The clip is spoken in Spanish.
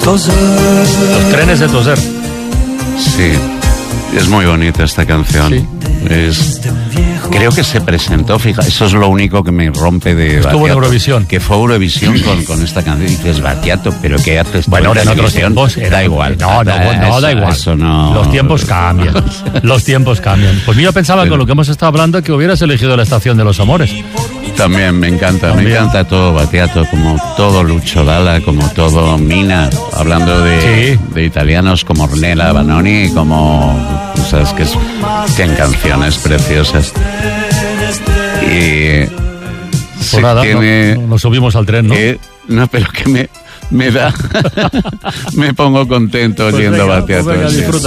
Los trenes de Toser. Sí, es muy bonita esta canción. Sí. Creo que se presentó, fija, eso es lo único que me rompe de Estuvo Battiato, en Eurovisión. que fue Eurovisión con esta canción. Y dices, Battiato, ¿pero qué haces? Bueno, ahora en otros televisión? tiempos Da igual. No, da igual. Eso no... Los tiempos cambian. Los tiempos cambian. Pues yo pensaba Pero... con lo que hemos estado hablando que hubieras elegido La Estación de los Amores. También me encanta todo Battiato, como todo Lucio Dalla, como todo Mina, hablando de italianos como Ornella Vanoni, como, sabes que tienen canciones preciosas. Y pues nada, nos subimos al tren, ¿no? Pero que me da, me pongo contento oyendo Battiato. Pues venga, disfruta.